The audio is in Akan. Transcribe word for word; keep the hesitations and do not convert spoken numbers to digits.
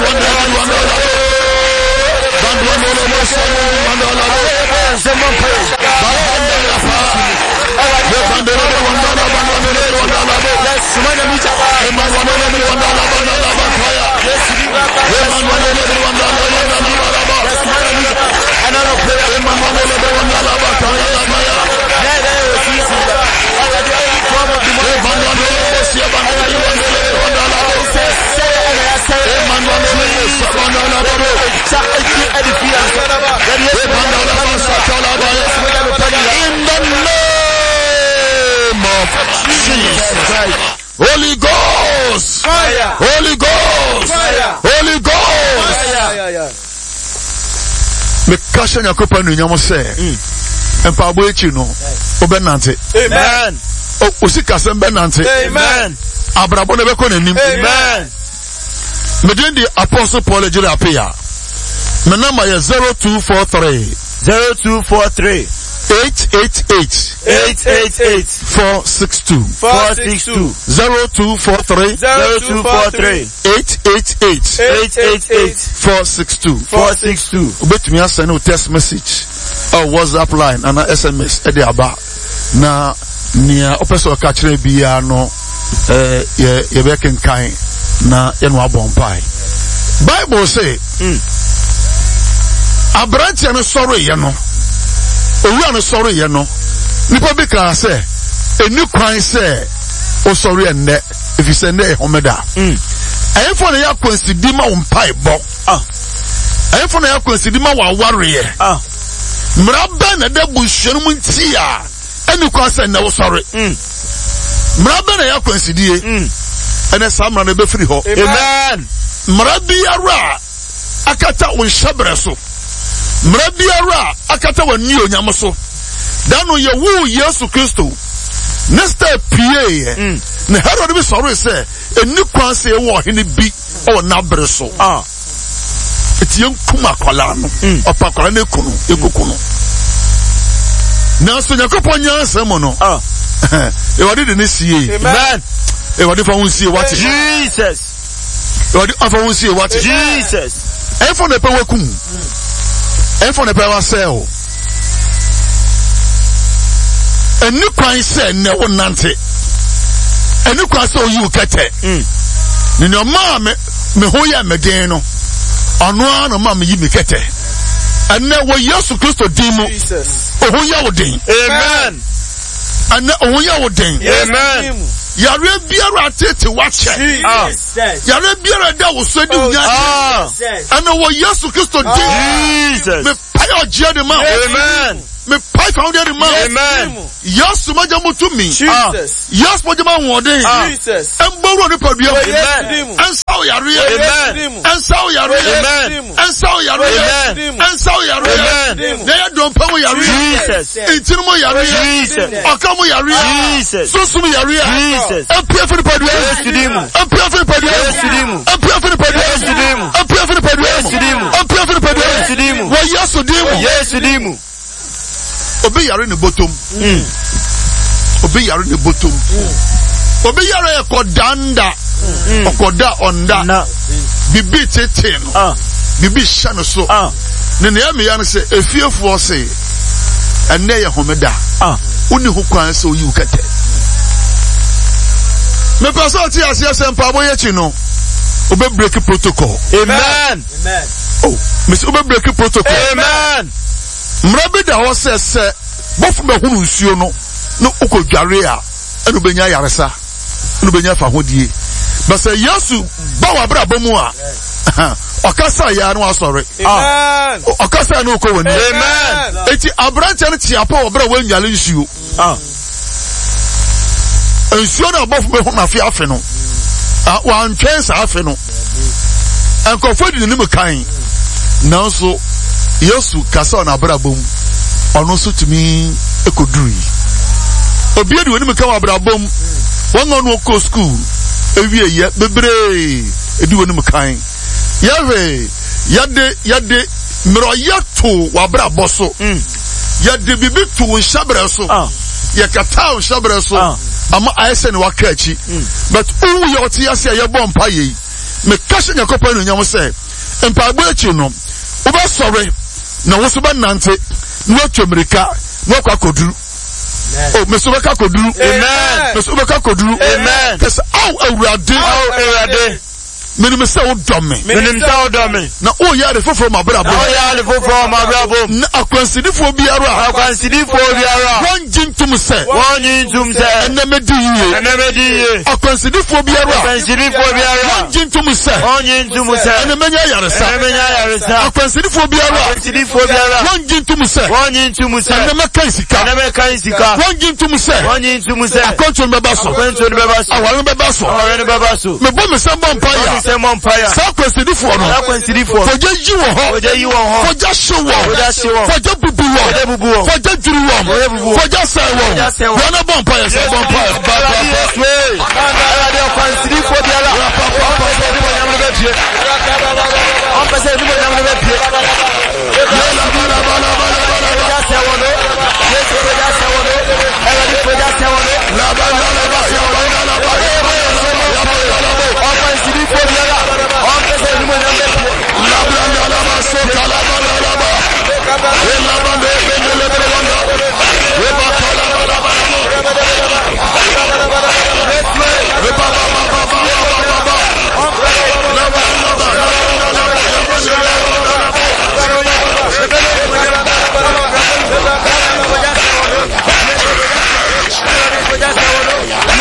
Holy Ghost, fire. Holy Ghost, fire. Holy Ghost, fire. Me kasha nyakopa no nyamo se. Empa bo echi no. Obenante. Amen. O sika se benante. Amen. Abrabo ne be ko nanim. Amen. Me den the Apostle Paul ejira apia. My number is zero two four three zero two four three eight eight eight eight eight eight four six two four six two zero two four three zero two four three eight eight eight eight eight eight four six two four six two. Ubet me send a text message or WhatsApp line and a S M S edi aba na nia opeso ka kire bia no eh ye ye be kenkan na ye no abon pai. Bible say Abranti no sorry ye no owura no sorry ye no nipa bi ka say eni kwan say o sorry enne if you say ne homeda mm ayefo na ya konsidi ma wo mpai bo ah ayefo na ya konsidi ma wa ware ye ah mraba na da buhwenu munti a eni kwan say na wo sorry mm mraba na ya konsidi e mm ene samra na be free ho amen mrabi ara akata wo shabre so mrabiara akata wani onyamoso dano ye wu Yesu Kristo nesta pie mm. ne Herod bi sorry say eni kwan say wo hene bi o na bre so ah etien kuma kwala no mm. opakwala na ekunu ekukunu na so nyakopon nyansa mo no ah e wadi de ne sie amen e wadi fa won sie what Jesus e wadi fa won sie what Jesus e fo na pe wakum Enfo ne pewa sell. Eni kwan se ne wo nante. Eni kwan se o yu kete. Mm. Ni no ma me me ho ya meden no. Ono ano ma me yi me kete. Ene wo Yesu Kristo dimo. Jesus. O ho ya wo den. Amen. Ene o ho ya wo den. Amen. Yare biara tete wache. Jesus. Yare biara da wo so di nya. Ah. Ene wo Yesu Kristo dimo. Jesus. Me payo je de ma. Amen. Me pay found the man. Amen. Yes, maja mutu mi. Jesus. Yes, maja ma wode. Jesus. Emboro ni padua. Amen. Ensaw yare. Amen. Ensaw yare. Amen. Ensaw yare. Amen. Ensaw yare. Amen. Na ya don pa wo yare. Jesus. Intinu mo yare. Jesus. Akamu yare. Jesus. Susumu yare. Jesus. Empia for the padua. Yesudimu. Empia for the padua. Yesudimu. Empia for the padua. Yesudimu. Empia for the padua. Yesudimu. Empia for the padua. Yesudimu. Wa Yesudimu. Yesudimu. Obi yare ni bottom. Mm. Obi yare ni bottom. Mm. Obi yare ekodanda. Mm. Okoda onda. Na. Bibi tete no. Ah. Bibi shano so. Ah. Ne ne ya me ya no se efiefo se. Enne ye homeda. Ah. Uni hu kwan se oyi ukete. Me pasa ti ase se mpa boye chi no. Obe break protocol. Amen. Amen. Oh, me se obe break protocol. Amen. Mrabe da ho se se bofu be hunu nsuo no no ukodware a enu benya yaresa enu benya fa hodie basa Yesu ba wa bra bamu a okasa ya no asore amen okasa no ko woni amen eti abrante no tiapo wo bra wanyale nsuo ah nsuo na bofu be hunu afi afi no ah wa ntwen sa afi no enkofo di ne mu kan nanso Yesu kasa na brabom ono so tumi ekodui obi edi woni meka wa brabom won ono ko school ewie ye bebre edi woni mekan yawe yade yade mro yato wa brabo so yade bibi to nshabre so ye kata nshabre so ama ayese ne wakachi but owu ye oti ase ye bompa ye me kashe nyakopa no nyam se mpaagbo echi no wo ba sore na wo so ba nante no atwamirika no akwa koduru oh me so ba ka koduru Amen. me so ba ka koduru Amen. kase aw awurade Aw awurade. menim se wo dome Menim se wo dome. na o ya de foforo mabrabo O ya le foforo mabrabo. na akwansidifo biara Akwansidifo biara. won jintum se Won jintum se. enemedi yiye Enemedi yiye. akwansidifo biara Akwansidifo biara. won jintum se Won jintum se. enemenya yaresa Enemenya yaresa. akwansidifo biara Akwansidifo biara. won jintum se Won jintum se. enemeka isika Enemeka isika. won jintum se Won jintum se. akonto beba so Akonto beba so. awale beba so Awale beba so. me bo me se bo mpaya Se mo mpaya. sa akwansidifo no Akwansidifo. foje yi wo ho Foje yi wo ho. foje hye wo Foje hye wo. foje bubu wo Foje bubu wo. foje duru Foje bubu wo wo. foje sai wo Foje sai wo. wana bo mpaya se bo mpaya ba ba Yes way. Awurade akwansidifo biara. On passe du bon nom de pied. la bala bala bala bala Ya se wono. Yes ya se wono. Awurade ya se wono. la bala la bala la bala On passe du biara. On passe du bon nom de pied. la bala la bala so kala bala la bala la bala bele le bele wanda e ba kala bala bala e ba ba ba ba ba ba ba la bala la bala Ya se wono.